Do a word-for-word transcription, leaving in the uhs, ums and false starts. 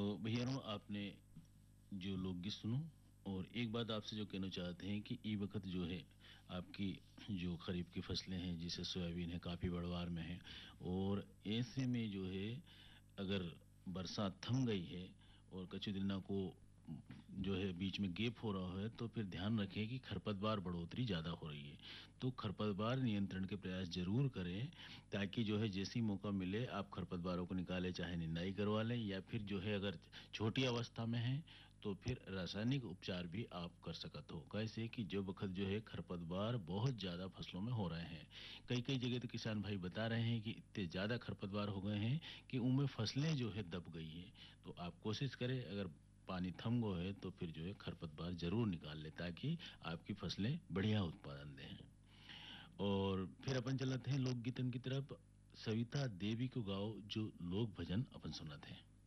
तो भैया आपने जो लोकगीत सुनो, और एक बात आपसे जो कहना चाहते हैं कि ई वक्त जो है आपकी जो खरीफ की फसलें हैं, जैसे सोयाबीन है, काफ़ी बढ़वार में है, और ऐसे में जो है अगर बरसात थम गई है और कच्छ दिना को जो है बीच में गैप हो रहा है, तो फिर ध्यान रखें कि खरपतवार बढ़ोतरी ज़्यादा हो रही है। तो खरपतवार नियंत्रण के प्रयास जरूर करें, ताकि जो है जैसी मौका मिले आप खरपतवारों को निकालें, चाहे निंदाई करवा लें, या फिर जो है अगर छोटी अवस्था में है तो फिर रासायनिक उपचार भी आप कर सकते हो। कैसे कि जो वक्त जो है खरपतवार बहुत ज़्यादा फसलों में हो रहे हैं, कई कई जगह तो किसान भाई बता रहे हैं कि इतने ज़्यादा खरपतवार हो गए हैं कि उनमें फसलें जो है दब गई हैं। तो आप कोशिश करें, अगर पानी थम गो है तो फिर जो है खरपतवार जरूर निकाल ले, ताकि आपकी फसलें बढ़िया उत्पादन दें। और फिर अपन चलते हैं लोकगीतन की तरफ। सविता देवी को गाओ जो लोक भजन अपन सुनते हैं।